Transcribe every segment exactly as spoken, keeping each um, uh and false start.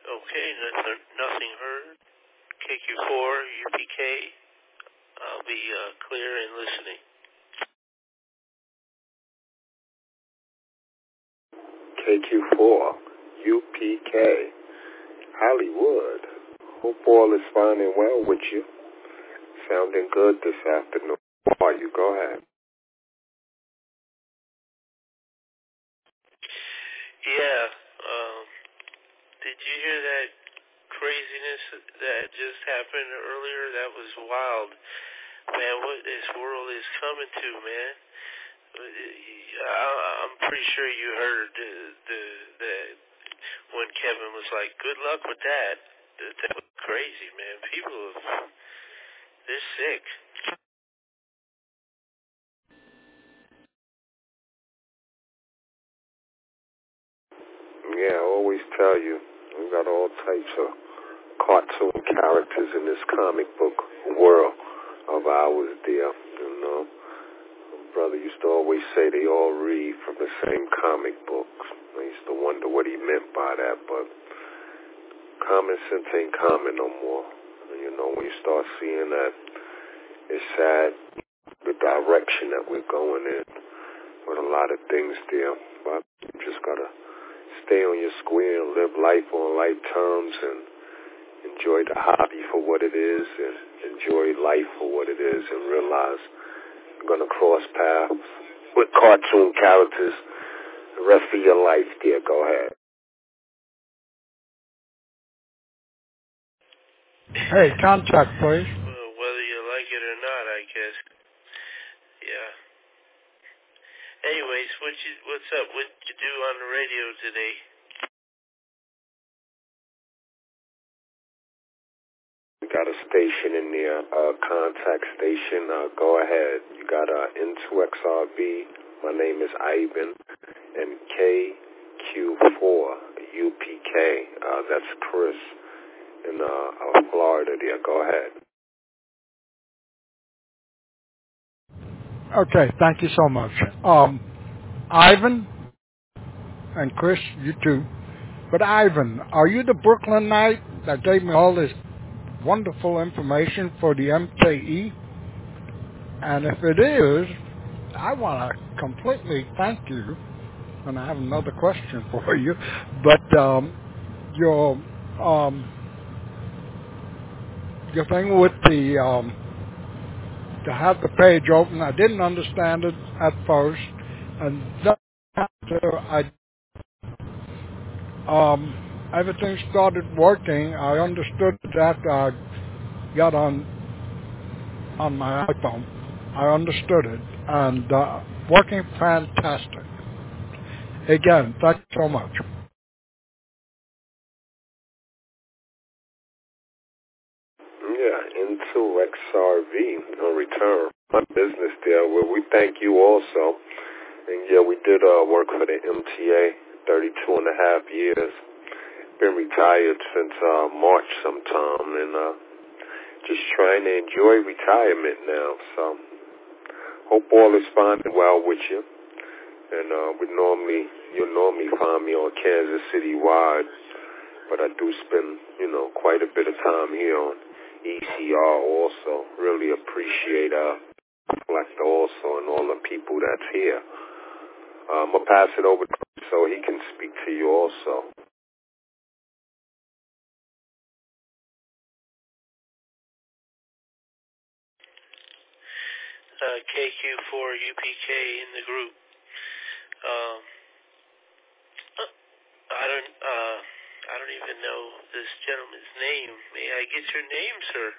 Okay, nothing, nothing heard. K Q four, U P K. I'll be uh, clear and listening. K Q four, U P K, Hollywood. Hope all is fine and well with you. Sounding good this afternoon. How are you? Go ahead. Yeah, um, did you hear that craziness that just happened earlier? That was wild. Man, what this world is coming to, man. I'm pretty sure you heard the, the, the when Kevin was like, good luck with that. That, that was crazy, man. People, they're sick. Yeah, I always tell you, we got all types of cartoon characters in this comic book world of ours, dear. You know, brother used to always say they all read from the same comic books. I used to wonder what he meant by that, but common sense ain't common no more. You know, when you start seeing that, it's sad the direction that we're going in with a lot of things there. But you just gotta stay on your square and live life on life terms and enjoy the hobby for what it is and enjoy life for what it is and realize you're gonna cross paths with cartoon characters the rest of your life, dear. Go ahead. Hey, contact, please. Well, whether you like it or not, I guess. Yeah. Anyways, what you, what's up? What you do on the radio today? We got a station in there, uh, contact station. Uh, go ahead. You got uh, N two X R V. My name is Ivan, and K Q four U P K. Uh, that's Chris in uh, uh, Florida. There. Go ahead. Okay, thank you so much. Um, Ivan and Chris, you too. But Ivan, are you the Brooklynite that gave me all this wonderful information for the M K E? And if it is, I want to completely thank you. And I have another question for you. But um, your um, your thing with the um, to have the page open, I didn't understand it at first, and then after I um, everything started working, I understood it after I got on on my iPhone. I understood it, and uh, working fantastic. Again, thanks so much. Yeah, N two X R V on return. My business there, where we thank you also. And yeah, we did uh, work for the M T A, thirty-two and a half years. Been retired since uh, March sometime, and uh, just trying to enjoy retirement now. So hope all is fine and well with you. And uh, we normally, you'll normally find me on Kansas City wide, but I do spend, you know, quite a bit of time here on E C R also. Really appreciate uh, Collector also and all the people that's here. Uh, I'm going to pass it over to him so he can speak to you also. Uh, K Q four U P K in the group. Um, I don't, uh, I don't even know this gentleman's name. May I get your name, sir?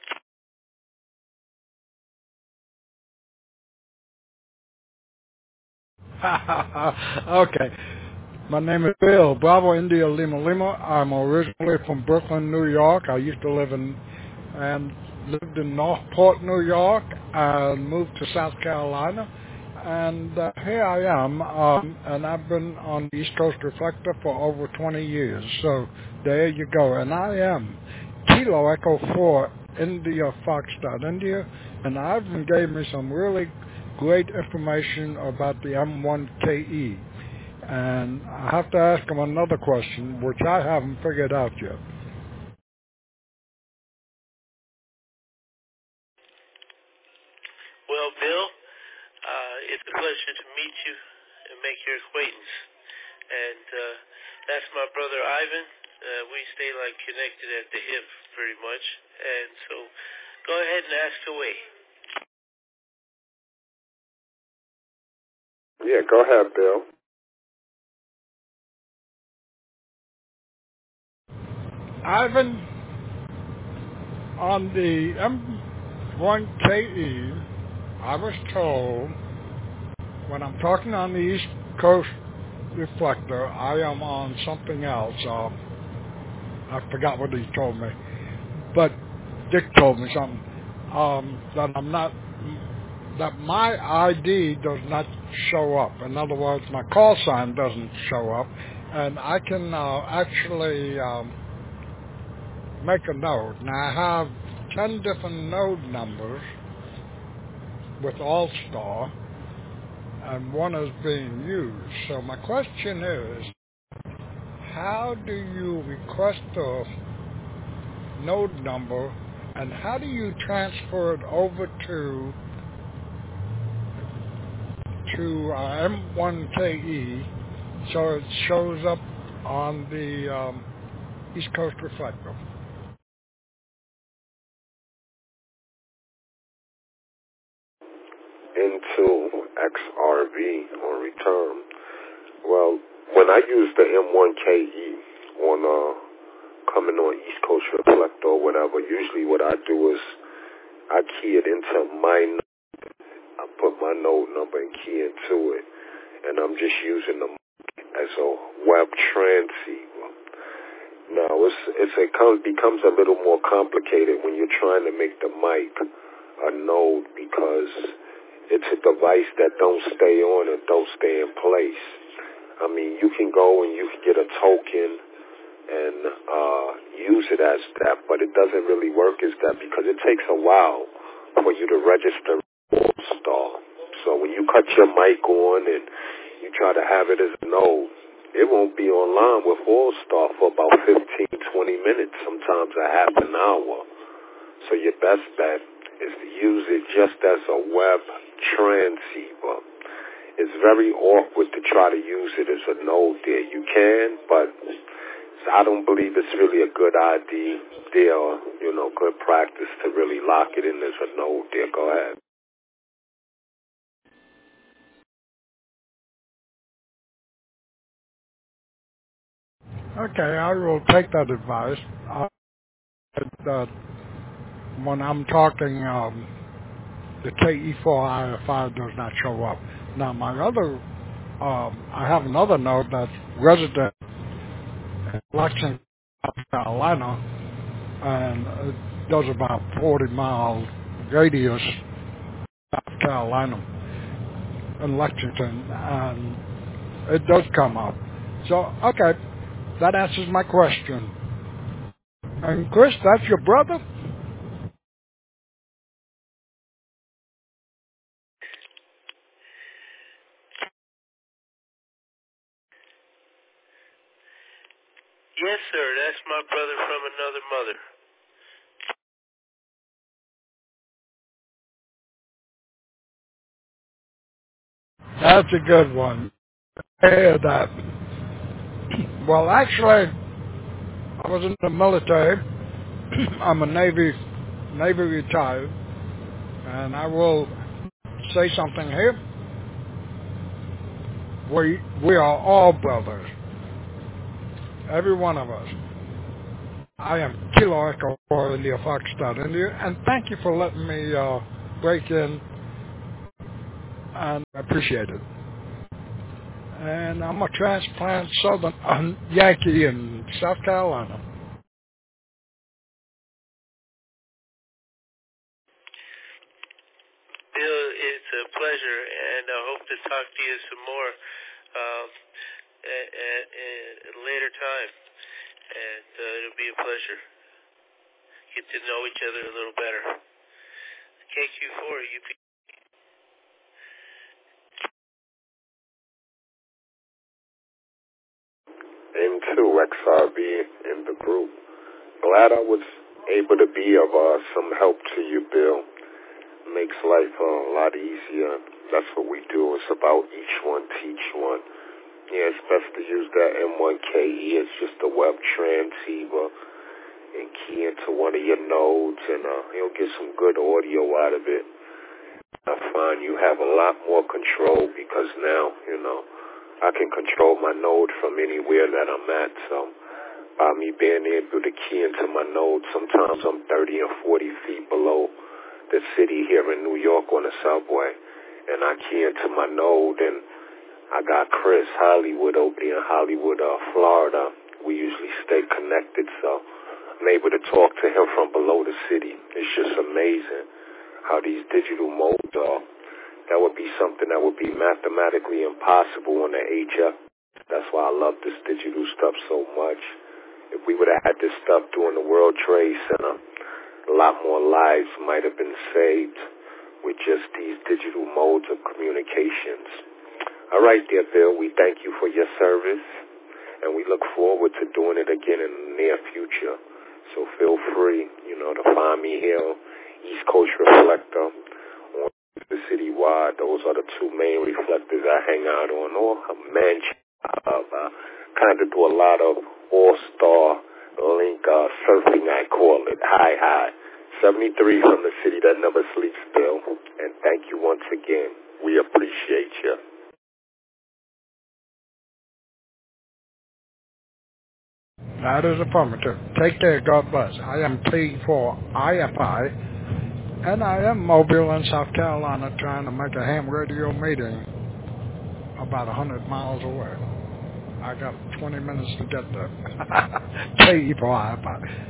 Okay. My name is Bill, Bravo India Lima Lima. I'm originally from Brooklyn, New York. I used to live in and lived in Northport, New York, and moved to South Carolina. And uh, here I am, um, and I've been on the East Coast Reflector for over twenty years. So there you go. And I am Kilo Echo four India Foxtrot India, and Ivan gave me some really great information about the M one K E. And I have to ask him another question, which I haven't figured out yet. Well, Bill, uh, it's a pleasure to meet you and make your acquaintance. And uh, that's my brother Ivan. Uh, we stay like connected at the hip pretty much. And so go ahead and ask away. Yeah, go ahead, Bill. Ivan, on the M one K E, I was told when I'm talking on the East Coast reflector, I am on something else. Uh, I forgot what he told me, but Dick told me something um, that I'm not, that my I D does not show up. In other words, my call sign doesn't show up, and I can uh, actually um, make a node. Now I have ten different node numbers with All-Star, and one is being used. So my question is, how do you request a node number, and how do you transfer it over to to uh, M one K E so it shows up on the um, East Coast reflector? Into X R V or return. Well, when I use the M one K E on uh, coming on East Coast reflector or whatever, usually what I do is I key it into my node. I put my node number and key into it, and I'm just using them as a web transceiver. Now, it's, it's a, it becomes a little more complicated when you're trying to make the mic a node because it's a device that don't stay on and don't stay in place. I mean, you can go and you can get a token and uh, use it as that, but it doesn't really work as that because it takes a while for you to register All-Star. So when you cut your mic on and you try to have it as a node, it won't be online with All-Star for about fifteen, twenty minutes, sometimes a half an hour. So your best bet is to use it just as a web transceiver. It's very awkward to try to use it as a node there. You can, but I don't believe it's really a good idea or, you know, good practice to really lock it in as a node there. Go ahead. Okay, I will take that advice. Uh, uh, when I'm talking, um, the K E four I F I does not show up. Now, my other, um, I have another node that's resident in Lexington, South Carolina, and it does about forty mile radius South Carolina in Lexington, and it does come up. So, okay, that answers my question. And Chris, that's your brother? Yes, sir. That's my brother from another mother. That's a good one. Yeah, that. Well, actually, I was in the military. I'm a Navy Navy retired, and I will say something here. We we are all brothers, every one of us. I am Kilo Echo for India Foxtrot India, and thank you for letting me uh, break in, and I appreciate it. And I'm a transplant Southern uh, Yankee in South Carolina. Bill, it's a pleasure, and I hope to talk to you some more um, at, at, at a later time. And uh, it'll be a pleasure. Get to know each other a little better. K Q four, U P. into X R B in the group. Glad I was able to be of uh, some help to you, Bill. Makes life uh, a lot easier. That's what we do. It's about each one, teach one. Yeah, it's best to use that M one K E as just a web transceiver and key into one of your nodes, and uh, you'll get some good audio out of it. I find you have a lot more control because now, you know, I can control my node from anywhere that I'm at. So by me being able to key into my node, sometimes I'm thirty and forty feet below the city here in New York on the subway, and I key into my node, and I got Chris Hollywood over there in Hollywood, uh, Florida. We usually stay connected, so I'm able to talk to him from below the city. It's just amazing how these digital modes are. That would be something that would be mathematically impossible on the H F. That's why I love this digital stuff so much. If we would have had this stuff during the World Trade Center, a lot more lives might have been saved with just these digital modes of communications. All right, dear Bill, we thank you for your service, and we look forward to doing it again in the near future. So feel free, you know, to find me here, East Coast Reflector, on the Citywide. Those are the two main reflectors I hang out on, or a mansion. I kind of do a lot of all-star link uh, surfing, I call it. Hi, hi. seventy-three from the city that never sleeps, Bill. And thank you once again. We appreciate you. That is affirmative. Take care. God bless. I am T for I F I, and I am mobile in South Carolina trying to make a ham radio meeting about one hundred miles away. I got twenty minutes to get there. T for I F I.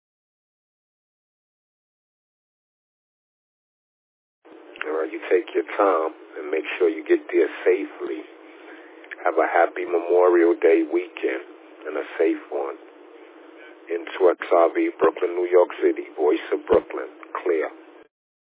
All right, you take your time and make sure you get there safely. Have a happy Memorial Day weekend and a safe one. Into X R B, Brooklyn, New York City. Voice of Brooklyn. Clear.